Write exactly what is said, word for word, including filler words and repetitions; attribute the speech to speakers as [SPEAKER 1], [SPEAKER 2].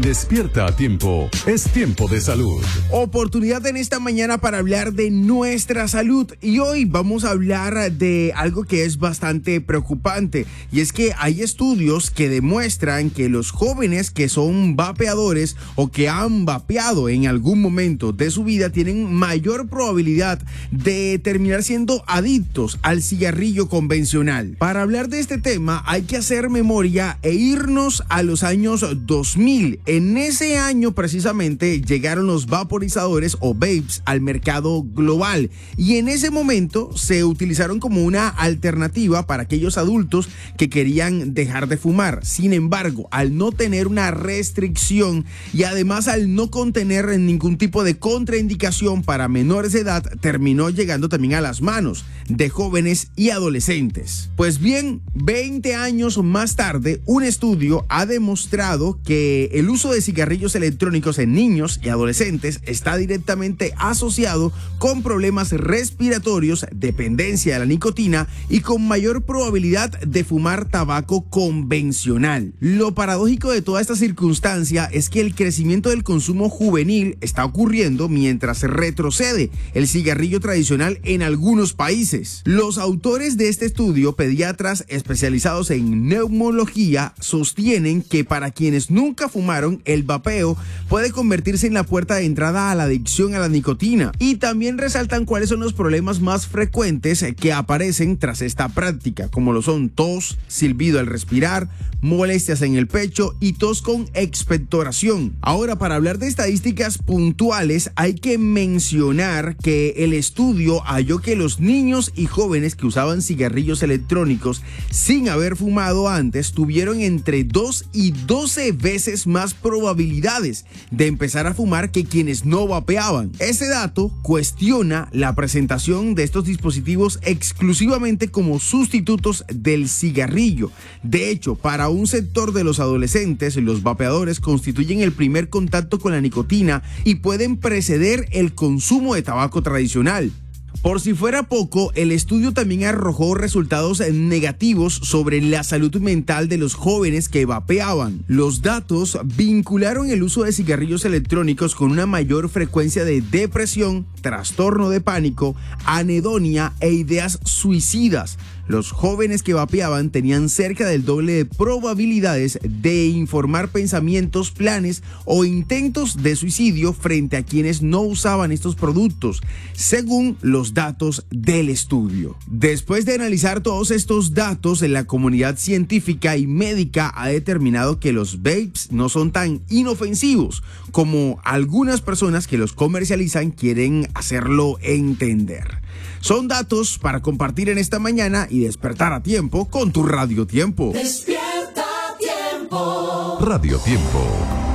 [SPEAKER 1] Despierta a tiempo, es tiempo de salud.
[SPEAKER 2] Oportunidad en esta mañana para hablar de nuestra salud y hoy vamos a hablar de algo que es bastante preocupante y es que hay estudios que demuestran que los jóvenes que son vapeadores o que han vapeado en algún momento de su vida tienen mayor probabilidad de terminar siendo adictos al cigarrillo convencional. Para hablar de este tema hay que hacer memoria e irnos a los años dos mil. En ese año precisamente llegaron los vaporizadores o vapes al mercado global y en ese momento se utilizaron como una alternativa para aquellos adultos que querían dejar de fumar. Sin embargo, al no tener una restricción y además al no contener ningún tipo de contraindicación para menores de edad, terminó llegando también a las manos de jóvenes y adolescentes. Pues bien, veinte años más tarde, un estudio ha demostrado que el uso de cigarrillos electrónicos en niños y adolescentes está directamente asociado con problemas respiratorios, dependencia de la nicotina y con mayor probabilidad de fumar tabaco convencional. Lo paradójico de toda esta circunstancia es que el crecimiento del consumo juvenil está ocurriendo mientras retrocede el cigarrillo tradicional en algunos países. Los autores de este estudio, pediatras especializados en neumología, sostienen que para quienes nunca fumaron, el vapeo puede convertirse en la puerta de entrada a la adicción a la nicotina y también resaltan cuáles son los problemas más frecuentes que aparecen tras esta práctica, como lo son tos, silbido al respirar, molestias en el pecho y tos con expectoración. Ahora, para hablar de estadísticas puntuales, hay que mencionar que el estudio halló que los niños y jóvenes que usaban cigarrillos electrónicos sin haber fumado antes tuvieron entre dos y doce veces más probabilidades de empezar a fumar que quienes no vapeaban. Ese dato cuestiona la presentación de estos dispositivos exclusivamente como sustitutos del cigarrillo. De hecho, para un sector de los adolescentes, los vapeadores constituyen el primer contacto con la nicotina y pueden preceder el consumo de tabaco tradicional. Por si fuera poco, el estudio también arrojó resultados negativos sobre la salud mental de los jóvenes que vapeaban. Los datos vincularon el uso de cigarrillos electrónicos con una mayor frecuencia de depresión, trastorno de pánico, anedonia e ideas suicidas. Los jóvenes que vapeaban tenían cerca del doble de probabilidades de informar pensamientos, planes o intentos de suicidio frente a quienes no usaban estos productos, según los datos del estudio. Después de analizar todos estos datos, la comunidad científica y médica ha determinado que los vapes no son tan inofensivos como algunas personas que los comercializan quieren hacerlo entender. Son datos para compartir en esta mañana y despertar a tiempo con tu Radio Tiempo.
[SPEAKER 3] Despierta a tiempo.
[SPEAKER 1] Radio Tiempo.